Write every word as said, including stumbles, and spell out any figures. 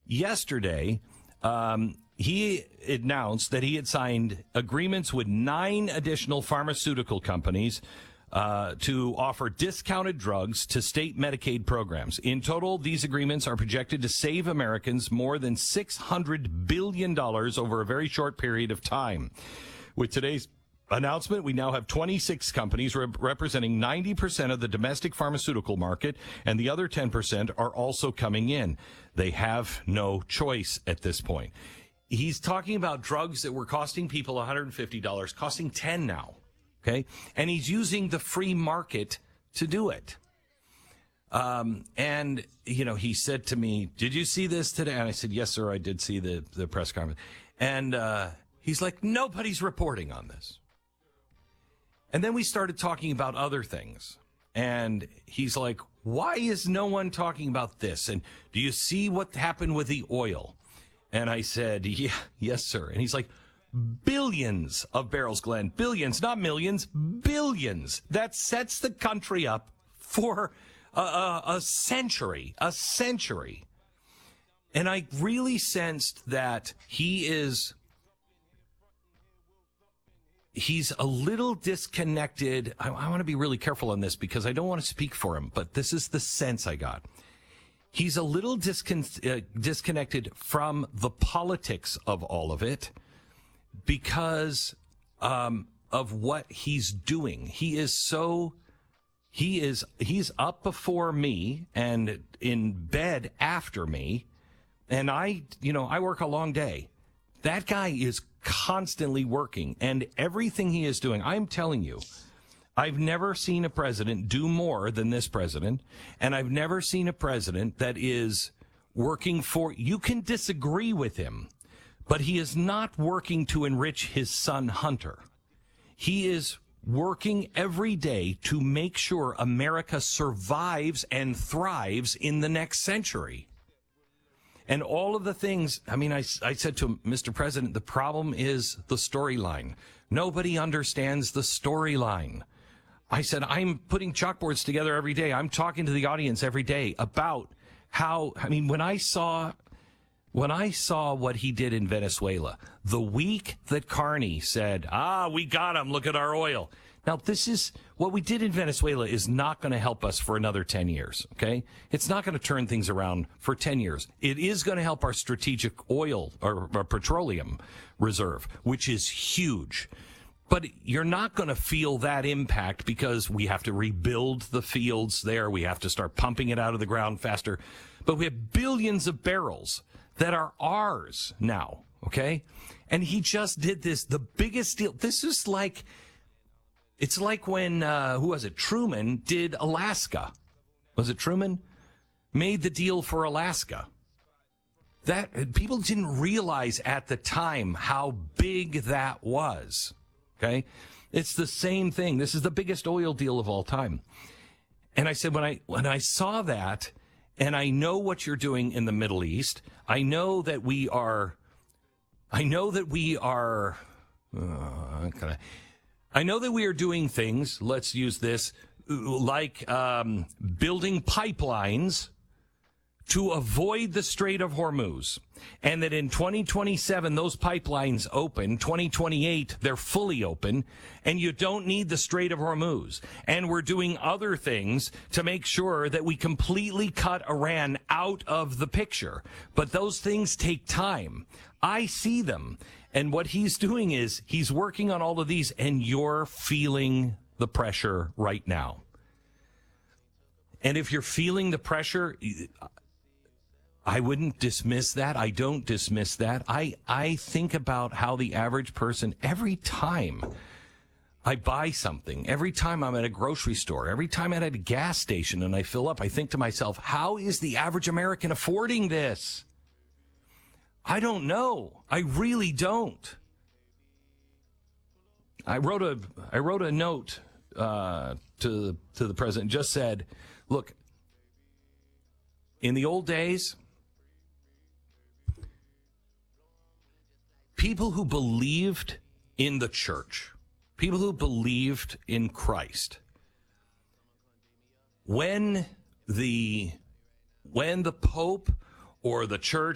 yesterday, um, he announced that he had signed agreements with nine additional pharmaceutical companies uh, to offer discounted drugs to state Medicaid programs. In total, these agreements are projected to save Americans more than six hundred billion dollars over a very short period of time. With today's announcement, we now have twenty-six companies rep- representing ninety percent of the domestic pharmaceutical market, and the other ten percent are also coming in. They have no choice at this point. He's talking about drugs that were costing people one hundred fifty dollars, costing ten dollars now, okay? And he's using the free market to do it. Um, and, you know, he said to me, did you see this today? And I said, yes, sir, I did see the, the press conference. And uh, he's like, nobody's reporting on this. And then we started talking about other things. And he's like, why is no one talking about this? And do you see what happened with the oil? And I said, yeah, yes, sir. And he's like, billions of barrels, Glenn. Billions, not millions, billions. That sets the country up for a, a, a century, a century. And I really sensed that he is... He's a little disconnected. I, I want to be really careful on this because I don't want to speak for him, but this is the sense I got. He's a little discon- uh, disconnected from the politics of all of it because um, of what he's doing. He is so, he is, he's up before me and in bed after me. And I, you know, I work a long day. That guy is constantly working, and everything he is doing, I'm telling you, I've never seen a president do more than this president, and I've never seen a president that is working for, you can disagree with him, but he is not working to enrich his son Hunter. He is working every day to make sure America survives and thrives in the next century. And all of the things, I mean, I, I said to him, Mister President, the problem is the storyline. Nobody understands the storyline. I said, I'm putting chalkboards together every day. I'm talking to the audience every day about how, I mean, when I saw, when I saw what he did in Venezuela, the week that Carney said, ah, we got him, look at our oil. Now, this is, what we did in Venezuela is not going to help us for another ten years, okay? It's not going to turn things around for ten years. It is going to help our strategic oil or, or petroleum reserve, which is huge. But you're not going to feel that impact because we have to rebuild the fields there. We have to start pumping it out of the ground faster. But we have billions of barrels that are ours now, okay? And he just did this, the biggest deal. This is like... It's like when, uh, who was it, Truman did Alaska. Was it Truman? Made the deal for Alaska. That, people didn't realize at the time how big that was, okay? It's the same thing. This is the biggest oil deal of all time. And I said, when I, when I saw that, and I know what you're doing in the Middle East, I know that we are, I know that we are, uh, kind of, I know that we are doing things, let's use this, like um, building pipelines to avoid the Strait of Hormuz. And that in twenty twenty-seven, those pipelines open. twenty twenty-eight, they're fully open. And you don't need the Strait of Hormuz. And we're doing other things to make sure that we completely cut Iran out of the picture. But those things take time. I see them. And what he's doing is he's working on all of these, and you're feeling the pressure right now. And if you're feeling the pressure, I wouldn't dismiss that. I don't dismiss that. I, I think about how the average person, every time I buy something, every time I'm at a grocery store, every time I'm at a gas station and I fill up, I think to myself, how is the average American affording this? I don't know. I really don't. I wrote a I wrote a note uh, to to the president. Just said, look, in the old days, people who believed in the church, people who believed in Christ, when the when the Pope or the church